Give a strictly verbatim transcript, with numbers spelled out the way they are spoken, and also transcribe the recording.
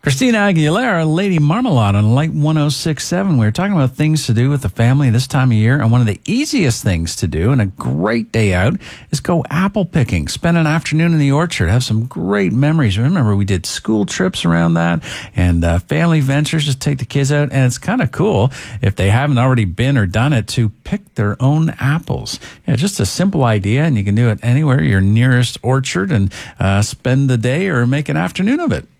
Christina Aguilera, Lady Marmalade on Light one oh six point seven. We were talking about things to do with the family this time of year, and one of the easiest things to do and a great day out is go apple picking. Spend an afternoon in the orchard, have some great memories. Remember, we did school trips around that and uh, family ventures, just take the kids out, and it's kind of cool, if they haven't already been or done it, to pick their own apples. Yeah, just a simple idea, and you can do it anywhere, your nearest orchard, and uh, spend the day or make an afternoon of it.